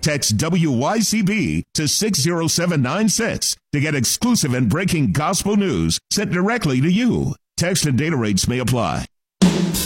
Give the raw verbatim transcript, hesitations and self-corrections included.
Text W Y C B to six zero seven nine six to get exclusive and breaking gospel news sent directly to you. Text and data rates may apply.